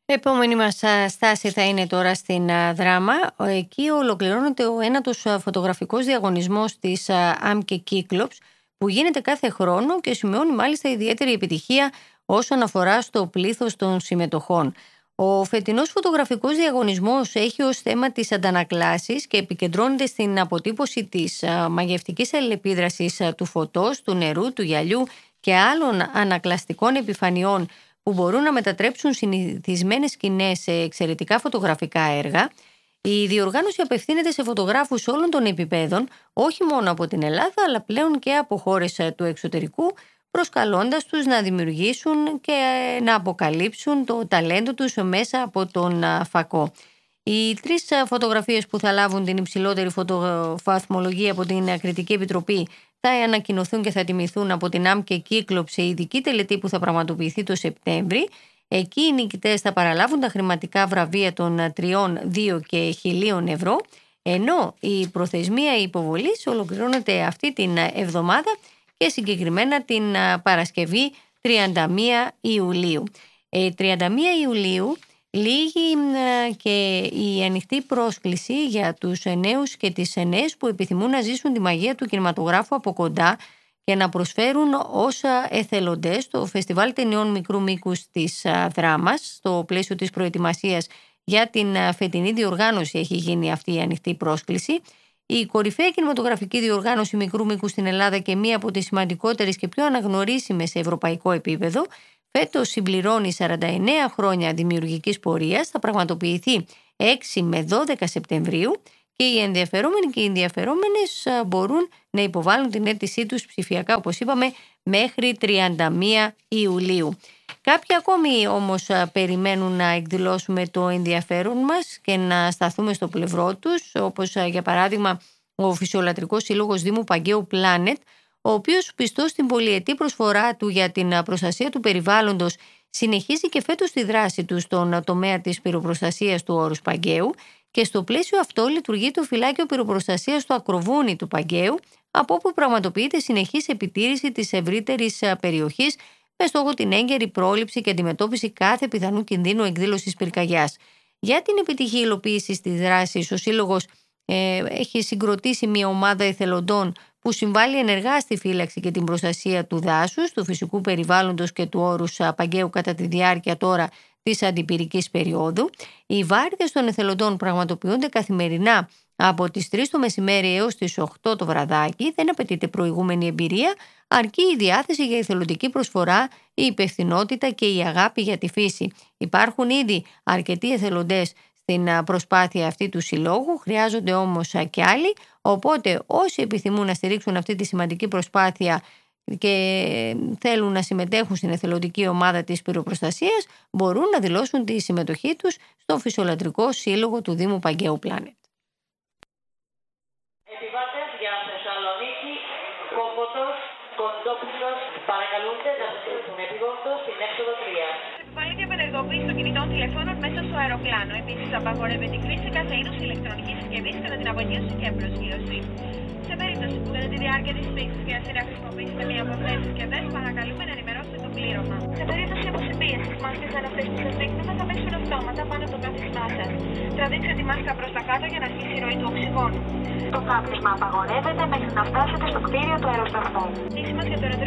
Επόμενη μας στάση θα είναι τώρα στην Δράμα. Εκεί ολοκληρώνεται ο ένατος φωτογραφικός διαγωνισμός της ΑΜΚΕ Κύκλοψ, που γίνεται κάθε χρόνο και σημειώνει μάλιστα ιδιαίτερη επιτυχία όσον αφορά στο πλήθος των συμμετοχών. Ο φετινός φωτογραφικός διαγωνισμός έχει ως θέμα τις αντανακλάσεις και επικεντρώνεται στην αποτύπωση της μαγευτικής αλληλεπίδρασης του φωτός, του νερού, του γυαλιού και άλλων ανακλαστικών επιφανειών που μπορούν να μετατρέψουν συνηθισμένες σκηνές σε εξαιρετικά φωτογραφικά έργα. Η διοργάνωση απευθύνεται σε φωτογράφους όλων των επιπέδων, όχι μόνο από την Ελλάδα, αλλά πλέον και από χώρες του εξωτερικού, προσκαλώντας τους να δημιουργήσουν και να αποκαλύψουν το ταλέντο τους μέσα από τον φακό. Οι 3 φωτογραφίες που θα λάβουν την υψηλότερη βαθμολογία από την Κριτική Επιτροπή θα ανακοινωθούν και θα τιμηθούν από την ΑΜΚΕ Κύκλοψ σε ειδική τελετή που θα πραγματοποιηθεί το Σεπτέμβρη. Εκεί οι νικητές θα παραλάβουν τα χρηματικά βραβεία των 3, 2 και 1.000 ευρώ, ενώ η προθεσμία υποβολής ολοκληρώνεται αυτή την εβδομάδα και συγκεκριμένα την Παρασκευή 31 Ιουλίου. 31 Ιουλίου λήγει και η ανοιχτή πρόσκληση για τους νέους και τις νέες που επιθυμούν να ζήσουν τη μαγεία του κινηματογράφου από κοντά και να προσφέρουν όσα εθελοντές στο Φεστιβάλ Ταινιών Μικρού Μήκους της Δράμας. Στο πλαίσιο της προετοιμασίας για την φετινή διοργάνωση έχει γίνει αυτή η ανοιχτή πρόσκληση. Η κορυφαία κινηματογραφική διοργάνωση μικρού μήκους στην Ελλάδα και μία από τις σημαντικότερες και πιο αναγνωρίσιμες σε ευρωπαϊκό επίπεδο, φέτος συμπληρώνει 49 χρόνια δημιουργικής πορείας, θα πραγματοποιηθεί 6 με 12 Σεπτεμβρίου και οι ενδιαφερόμενοι και οι ενδιαφερόμενες μπορούν να υποβάλουν την αίτησή τους ψηφιακά, όπως είπαμε, μέχρι 31 Ιουλίου. Κάποιοι ακόμη όμως περιμένουν να εκδηλώσουμε το ενδιαφέρον μας και να σταθούμε στο πλευρό τους, όπως για παράδειγμα ο Φυσιολατρικός Σύλλογος Δήμου Παγκαίου Planet, ο οποίος πιστός στην πολυετή προσφορά του για την προστασία του περιβάλλοντος συνεχίζει και φέτος τη δράση του στον τομέα της πυροπροστασίας του όρους Παγκαίου και στο πλαίσιο αυτό λειτουργεί το φυλάκιο πυροπροστασίας του Ακροβούνι του Παγκαίου, από όπου πραγματοποιείται συνεχής επιτήρηση της ευρύτερης περιοχής με στόχο την έγκαιρη πρόληψη και αντιμετώπιση κάθε πιθανού κινδύνου εκδήλωσης πυρκαγιάς. Για την επιτυχή υλοποίηση της δράσης, ο Σύλλογος έχει συγκροτήσει μια ομάδα εθελοντών που συμβάλλει ενεργά στη φύλαξη και την προστασία του δάσους, του φυσικού περιβάλλοντος και του όρους Παγκαίου κατά τη διάρκεια τώρα της αντιπυρικής περίοδου. Οι βάρδιες των εθελοντών πραγματοποιούνται καθημερινά από τις 3 το μεσημέρι έως τις 8 το βραδάκι. Δεν απαιτείται προηγούμενη εμπειρία, αρκεί η διάθεση για εθελοντική προσφορά, η υπευθυνότητα και η αγάπη για τη φύση. Υπάρχουν ήδη αρκετοί εθελοντές στην προσπάθεια αυτή του συλλόγου, χρειάζονται όμως και άλλοι, οπότε όσοι επιθυμούν να στηρίξουν αυτή τη σημαντική προσπάθεια και θέλουν να συμμετέχουν στην εθελοντική ομάδα της πυροπροστασίας, μπορούν να δηλώσουν τη συμμετοχή τους στο Φυσιολατρικό Σύλλογο του Δήμου Παγκαίου Planet. Επιβάτες για Θεσσαλονίκη, Κόκοτος, Κοντόπουλος, παρακαλούνται να στείλουν επιγόντως στην έξοδο 3. Επιβάλλεται και απενεργοποίηση των κινητών τηλεφώνων μέσα στο αεροπλάνο. Επίσης, απαγορεύεται η χρήση κάθε είδους ηλεκτρονικής συσκευής κατά την απογείωση και προσγείωση. Σε περίπτωση που κατά τη διάρκεια της πτήσης χρειαστεί να χρησιμοποιήσετε μία από αυτές τις συσκευές, παρακαλούμε να ενημερώσετε το πλήρωμα. Σε περίπτωση αποσυμπίεσης, μάσκες αναπτύσσεως δείκνυμα θα πέσουν αυτόματα πάνω από το κάθισμά σας. Τραβήξτε τη μάσκα προς τα κάτω για να αρχίσει η ροή του οξυγόνου. Το κάπνισμα απαγορεύεται μέχρι να φτάσετε στο κτίριο του αεροσταθμού. Η πτήση μας για το